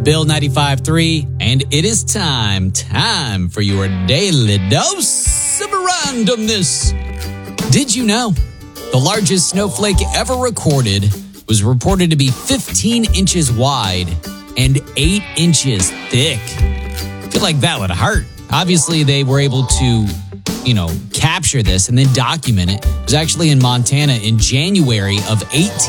Bill 95.3, and it is time for your daily dose of randomness. Did you know the largest snowflake ever recorded was reported to be 15 inches wide and 8 inches thick? I feel like that would hurt. Obviously, they were able to, capture this and then document it. It was actually in Montana in January of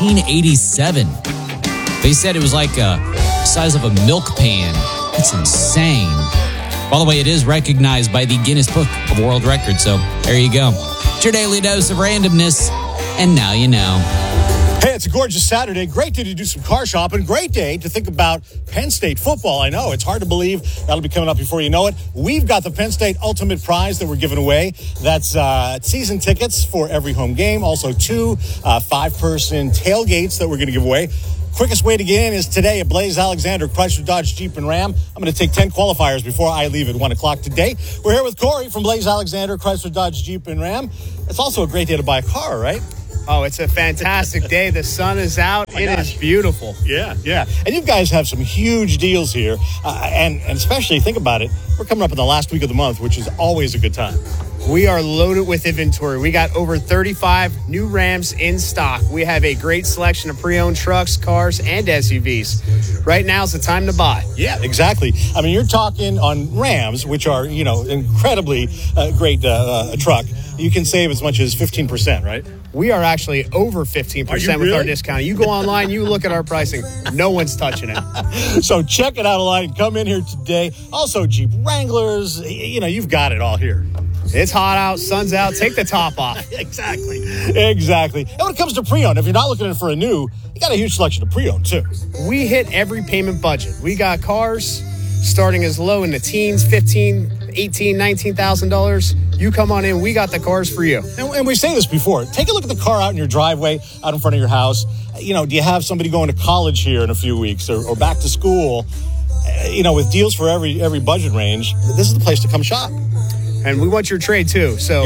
1887. They said it was like the size of a milk pan. It's insane. By the way, it is recognized by the Guinness Book of World Records. So there you go. It's your daily dose of randomness. And now you know. Hey, it's a gorgeous Saturday. Great day to do some car shopping. Great day to think about Penn State football. I know, it's hard to believe that'll be coming up before you know it. We've got the Penn State Ultimate Prize that we're giving away. That's season tickets for every home game. Also, 2 5-person tailgates that we're going to give away. Quickest way to get in is today at Blaise Alexander Chrysler Dodge Jeep and Ram. I'm going to take 10 qualifiers before I leave at 1 o'clock today. We're here with Corey from Blaise Alexander Chrysler Dodge Jeep and Ram. It's also a great day to buy a car, right? Oh, it's a fantastic day. The sun is out. It is beautiful. Yeah. And you guys have some huge deals here. And especially, think about it, we're coming up in the last week of the month, which is always a good time. We are loaded with inventory. We got over 35 new Rams in stock. We have a great selection of pre-owned trucks, cars, and SUVs. Right now is the time to buy. Yeah, exactly. I mean, you're talking on Rams, which are, incredibly great truck. You can save as much as 15%, right? We are actually over 15% with our discount. You go online, you look at our pricing. No one's touching it. So check it out online. Come in here today. Also, Jeep Wranglers. You've got it all here. It's hot out, sun's out. Take the top off. Exactly. And when it comes to pre-owned, if you're not looking for a new, you got a huge selection of pre-owned, too. We hit every payment budget. We got cars starting as low in the teens, $15,000, $18,000, $19,000. You come on in, we got the cars for you. And we say this before. Take a look at the car out in your driveway, out in front of your house. Do you have somebody going to college here in a few weeks or back to school? With deals for every budget range, this is the place to come shop. And we want your trade, too. So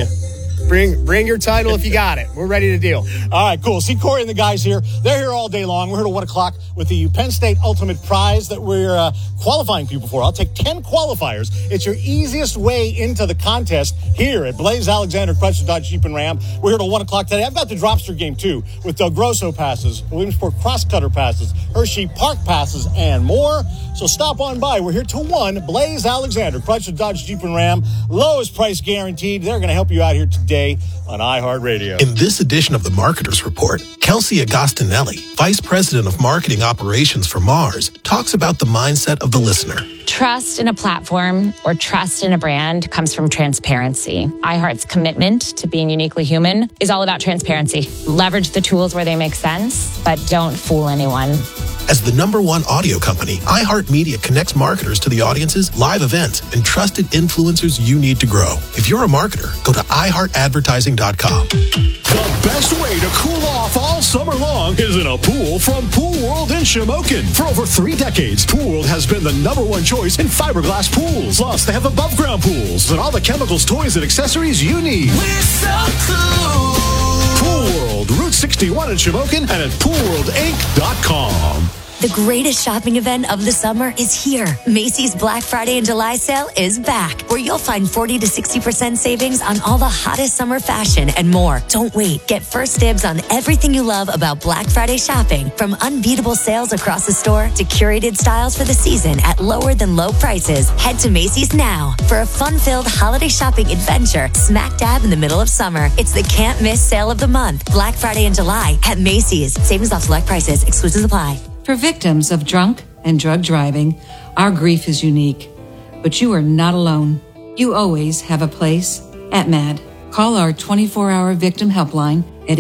bring your title if you got it. We're ready to deal. All right, cool. See Corey and the guys here. They're here all day long. We're here till 1 o'clock with the Penn State Ultimate Prize that we're qualifying people for. I'll take 10 qualifiers. It's your easiest way into the contest here at Blaise Alexander Chrysler Dodge Jeep and Ram. We're here till 1 o'clock today. I've got the Dropster game, too, with Del Grosso passes, Williamsport Cross-Cutter passes, Hershey Park passes, and more. So stop on by. We're here till 1. Blaise Alexander Chrysler Dodge Jeep and Ram. Lowest price guaranteed. They're going to help you out here today on iHeartRadio. In this edition of the Marketer's Report, Kelsey Agostinelli, Vice President of Marketing Operations for Mars, talks about the mindset of the listener. Trust in a platform or trust in a brand comes from transparency. iHeart's commitment to being uniquely human is all about transparency. Leverage the tools where they make sense, but don't fool anyone. As the #1 audio company, iHeartMedia connects marketers to the audiences, live events, and trusted influencers you need to grow. If you're a marketer, go to iHeartAdvertising.com. The best way to cool off all summer long is in a pool from Pool World in Shamokin. For over 3 decades, Pool World has been the #1 choice in fiberglass pools. Plus, they have above-ground pools and all the chemicals, toys, and accessories you need. We're so cool. Pool World, Route 61 in Shamokin and at poolworldinc.com. The greatest shopping event of the summer is here. Macy's Black Friday and July sale is back, where you'll find 40 to 60% savings on all the hottest summer fashion and more. Don't wait. Get first dibs on everything you love about Black Friday shopping, from unbeatable sales across the store to curated styles for the season at lower than low prices. Head to Macy's now for a fun-filled holiday shopping adventure smack dab in the middle of summer. It's the can't miss sale of the month. Black Friday and July at Macy's. Savings off select prices. Exclusions apply. For victims of drunk and drug driving, our grief is unique. But you are not alone. You always have a place at MAD. Call our 24-hour victim helpline at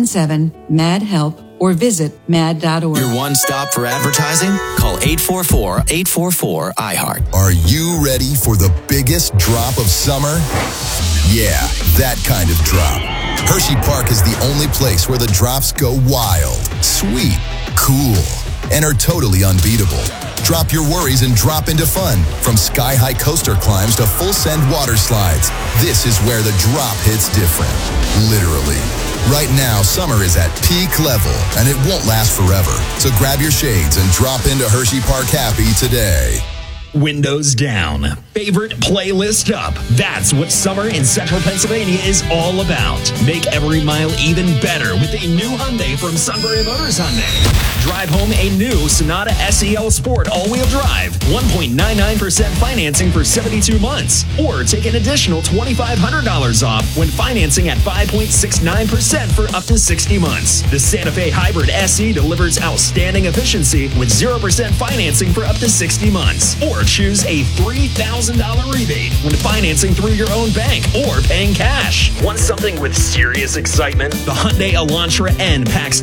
877-MAD-HELP or visit mad.org. Your one stop for advertising? Call 844-844-iHeart. Are you ready for the biggest drop of summer? Yeah, that kind of drop. Hershey Park is the only place where the drops go wild, sweet, cool, and are totally unbeatable. Drop your worries and drop into fun. From sky-high coaster climbs to full-send water slides, this is where the drop hits different. Literally. Right now, summer is at peak level, and it won't last forever. So grab your shades and drop into Hershey Park Happy today. Windows down. Favorite playlist up. That's what summer in Central Pennsylvania is all about. Make every mile even better with a new Hyundai from Sunbury Motors Hyundai. Drive home a new Sonata SEL Sport all-wheel drive. 1.99% financing for 72 months. Or take an additional $2,500 off when financing at 5.69% for up to 60 months. The Santa Fe Hybrid SE delivers outstanding efficiency with 0% financing for up to 60 months. Or choose a $3,000 rebate when financing through your own bank or paying cash. Want something with serious excitement? The Hyundai Elantra N packs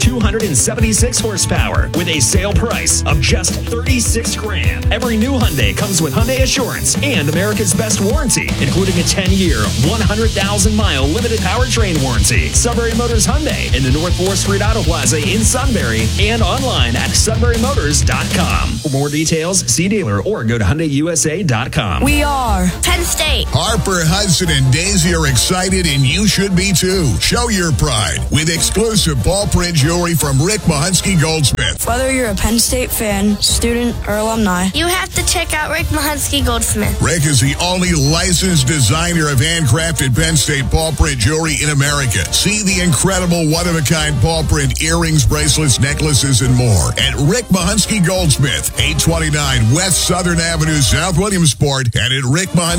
276 horsepower with a sale price of just $36,000. Every new Hyundai comes with Hyundai Assurance and America's Best Warranty, including a 10-year, 100,000-mile limited powertrain warranty. Sunbury Motors Hyundai in the North 4th Street Auto Plaza in Sunbury and online at sunburymotors.com. For more details, see dealer or go to HyundaiUSA.com. We are Penn State. Harper, Hudson, and Daisy are excited, and you should be too. Show your pride with exclusive ball print jewelry from Rick Mahunsky Goldsmith. Whether you're a Penn State fan, student, or alumni, you have to check out Rick Mahunsky Goldsmith. Rick is the only licensed designer of handcrafted Penn State ball print jewelry in America. See the incredible one-of-a-kind ball print earrings, bracelets, necklaces, and more at Rick Mahunsky Goldsmith, 829 West Southern Avenue, South Williamsport, and at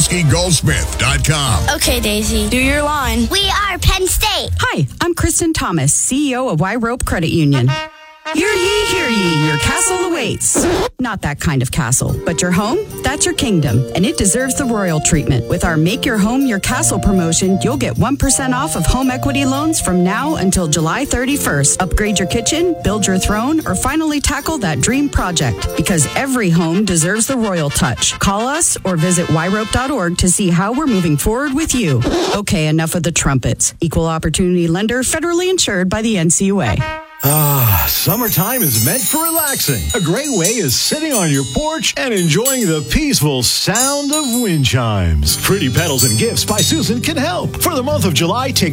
rickmahunsky.goldsmith.com. Okay, Daisy, do your line. We are Penn State. Hi, I'm Kristen Thomas, CEO of Y Rope Credit Union. Hear ye, your castle awaits. Not that kind of castle, but your home, that's your kingdom, and it deserves the royal treatment. With our Make Your Home Your Castle promotion, you'll get 1% off of home equity loans from now until July 31st. Upgrade your kitchen, build your throne, or finally tackle that dream project. Because every home deserves the royal touch. Call us or visit yrope.org to see how we're moving forward with you. Okay, enough of the trumpets. Equal opportunity lender, federally insured by the NCUA. Summertime is meant for relaxing. A great way is sitting on your porch and enjoying the peaceful sound of wind chimes. Pretty Petals and Gifts by Susan can help. For the month of July, take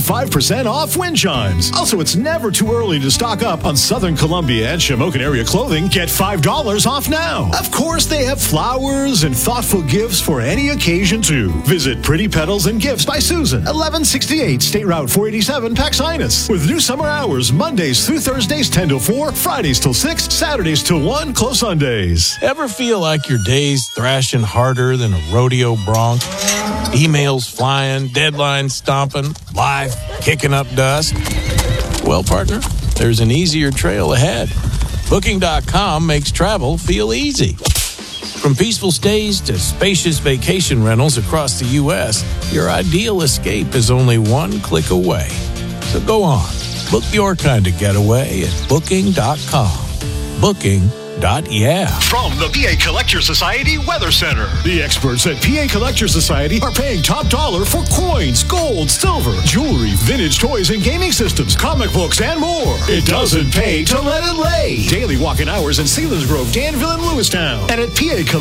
25% off wind chimes. Also, it's never too early to stock up on Southern Columbia and Shamokin area clothing. Get $5 off now. Of course, they have flowers and thoughtful gifts for any occasion, too. Visit Pretty Petals and Gifts by Susan, 1168 State Route 487, Paxinas. With new summer hours, Mondays through Thursdays 10 till 4, Fridays till 6, Saturdays till 1, close Sundays. Ever feel like your day's thrashing harder than a rodeo bronc? Emails flying, deadlines stomping, life kicking up dust? Well, partner, there's an easier trail ahead. Booking.com makes travel feel easy. From peaceful stays to spacious vacation rentals across the U.S., your ideal escape is only one click away. So go on. Book your kind of getaway at Booking.com. Booking.yeah. From the PA Collector Society Weather Center. The experts at PA Collector Society are paying top dollar for coins, gold, silver, jewelry, vintage toys and gaming systems, comic books, and more. It doesn't pay to let it lay. Daily walk-in hours in Selinsgrove, Danville, and Lewistown. And at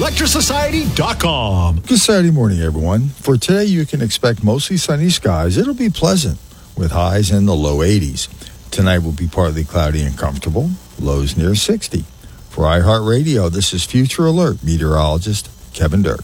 PACollectorsociety.com. Good Saturday morning, everyone. For today, you can expect mostly sunny skies. It'll be pleasant, with highs in the low 80s. Tonight will be partly cloudy and comfortable, lows near 60. For iHeartRadio, this is Future Alert meteorologist Kevin Dirk.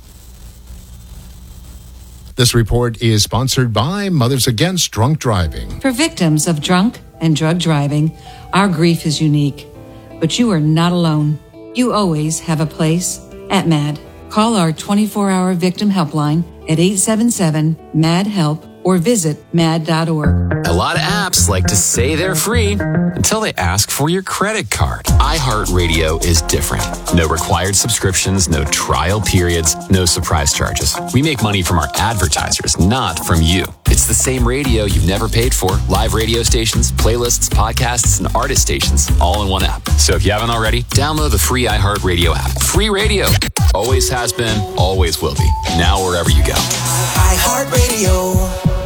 This report is sponsored by Mothers Against Drunk Driving. For victims of drunk and drug driving, our grief is unique. But you are not alone. You always have a place at MAD. Call our 24-hour victim helpline at 877-MAD-HELP or visit mad.org. A lot of apps like to say they're free until they ask for your credit card. iHeartRadio is different. No required subscriptions, no trial periods, no surprise charges. We make money from our advertisers, not from you. It's the same radio you've never paid for. Live radio stations, playlists, podcasts, and artist stations, all in one app. So if you haven't already, download the free iHeartRadio app. Free radio. Always has been, always will be. Now wherever you go. iHeartRadio.